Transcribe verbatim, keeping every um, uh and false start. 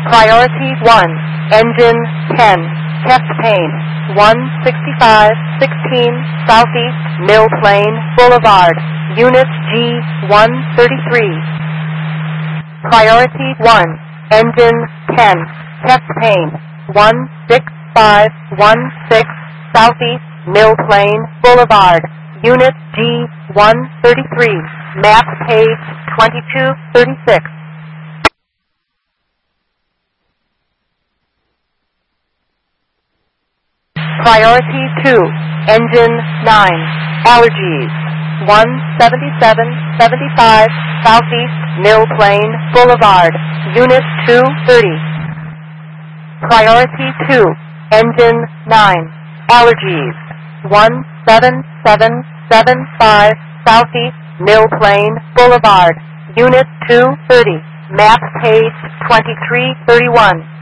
Priority one, Engine ten, Test Pane, one sixty-five sixteen Southeast Mill Plain Boulevard, Unit G one thirty-three. Priority one, Engine ten, Test Pane, one six five one six Southeast Mill Plain Boulevard, Unit G one thirty-three, map page twenty-two thirty-six. Priority two, Engine nine, Allergies, one seventy-seven seventy-five Southeast Mill Plain Boulevard, Unit two thirty. Priority two, Engine nine, Allergies, one seven seven seven five Southeast Mill Plain Boulevard, Unit two thirty, map page twenty-three thirty-one.